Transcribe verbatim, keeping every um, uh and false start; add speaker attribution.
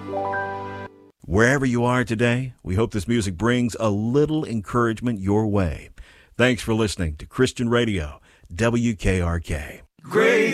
Speaker 1: Wherever you are today, we hope this music brings a little encouragement your way. Thanks for listening to Christian Radio, W K R K. Great.